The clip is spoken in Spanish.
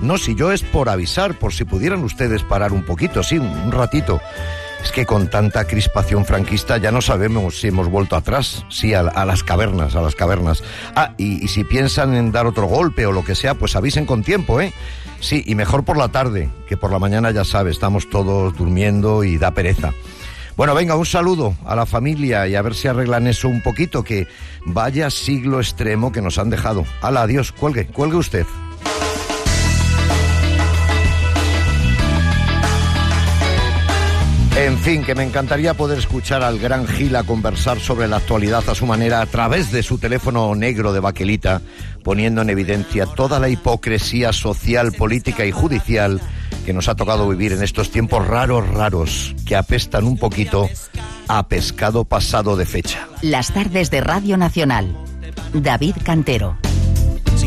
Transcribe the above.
No, si yo es por avisar, por si pudieran ustedes parar un poquito, sí, un ratito. Es que con tanta crispación franquista ya no sabemos si hemos vuelto atrás, sí, a las cavernas, Ah, y si piensan en dar otro golpe o lo que sea, pues avisen con tiempo, ¿eh? Sí, y mejor por la tarde, que por la mañana ya sabe, estamos todos durmiendo y da pereza. Bueno, venga, un saludo a la familia y a ver si arreglan eso un poquito, que vaya siglo extremo que nos han dejado. Hala, adiós, cuelgue usted. En fin, que me encantaría poder escuchar al gran Gila conversar sobre la actualidad a su manera a través de su teléfono negro de baquelita, poniendo en evidencia toda la hipocresía social, política y judicial que nos ha tocado vivir en estos tiempos raros, que apestan un poquito a pescado pasado de fecha. Las tardes de Radio Nacional. David Cantero.